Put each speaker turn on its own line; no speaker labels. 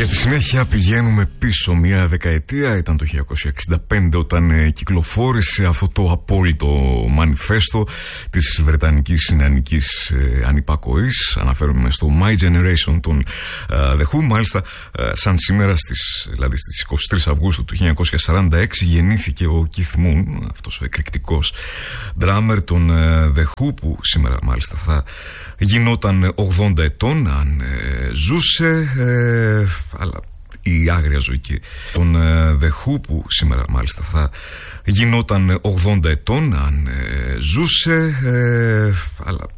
Στη συνέχεια πηγαίνουμε πίσω μια δεκαετία. Ήταν το 1965 όταν κυκλοφόρησε αυτό το απόλυτο μανιφέστο της βρετανικής νεανικής ανυπακοής. Αναφέρομαι στο My Generation των The Who. Μάλιστα σαν σήμερα δηλαδή στις 23 Αυγούστου του 1946 γεννήθηκε ο Keith Moon, αυτός ο εκρηκτικός drummer των The Who, που σήμερα μάλιστα θα γινόταν 80 ετών αν ζούσε, αλλά η άγρια ζωή των The Who, που σήμερα μάλιστα θα γινόταν 80 ετών αν ζούσε, αλλά